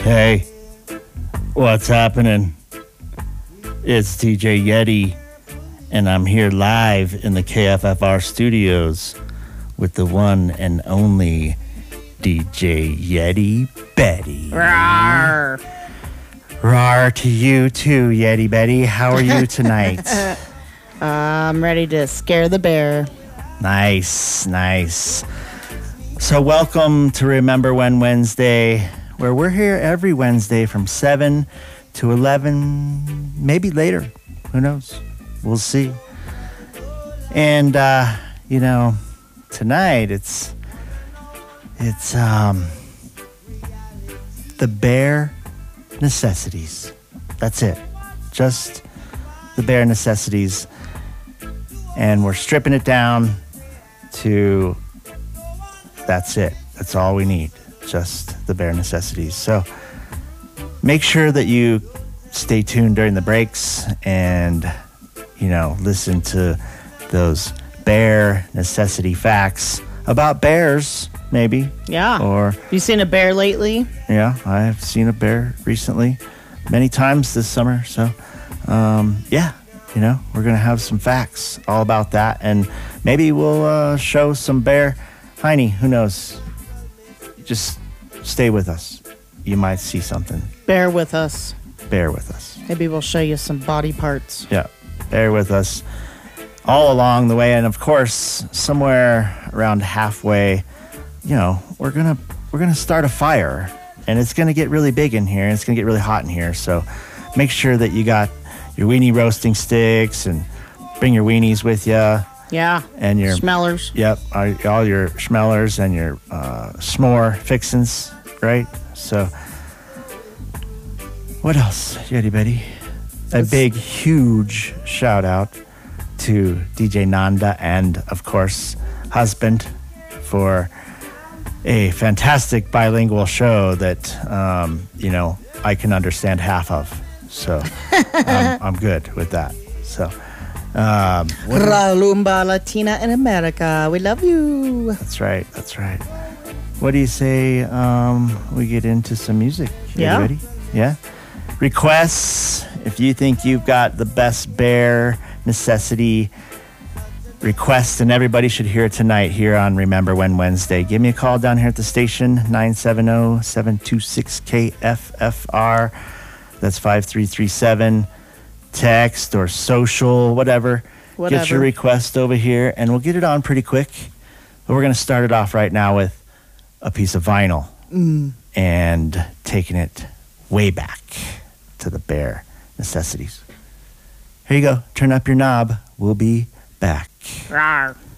Hey, what's happening? It's DJ Yeti, and I'm here live in the KFFR studios with the one and only DJ Yeti Betty. Rawr. Rawr to you too, Yeti Betty. How are you tonight? I'm ready to scare the bear. Nice. So welcome to Remember When Wednesday, where we're here every Wednesday from 7 to 11, maybe later. Who knows? We'll see. And, tonight it's the bare necessities. That's it. Just the bare necessities. And we're stripping it down to that's it. That's all we need. Just the bare necessities. So make sure that you stay tuned during the breaks and, listen to those bare necessity facts about bears, maybe. Yeah. Or you seen a bear lately? yeah, I've seen a bear recently, many times this summer. So, we're going to have some facts all about that. And maybe we'll show some bear hiney. Who knows? Just stay with us. You might see something. Bear with us. Bear with us. Maybe we'll show you some body parts. Yeah, bear with us all along the way. And of course, somewhere around halfway, we're gonna start a fire, and it's gonna get really big in here, and it's gonna get really hot in here. So make sure that you got your weenie roasting sticks, and bring your weenies with you. Yeah. And your smellers. Yep, all your schmellers and your s'more fixins, right? So what else, Yeti Betty? A big, huge shout out to DJ Nanda and, of course, husband for a fantastic bilingual show that, I can understand half of. So I'm good with that. So, Rumba Latina in America. We love you. That's right. What do you say we get into some music? Yeah. Ready? Yeah? Requests. If you think you've got the best bare necessity request, and everybody should hear it tonight here on Remember When Wednesday, give me a call down here at the station, 970-726-KFFR. That's 5337. Text or social, whatever. Get your request over here, and we'll get it on pretty quick. But we're going to start it off right now with a piece of vinyl and taking it way back to the bare necessities. Here you go. Turn up your knob. We'll be back. Rawr.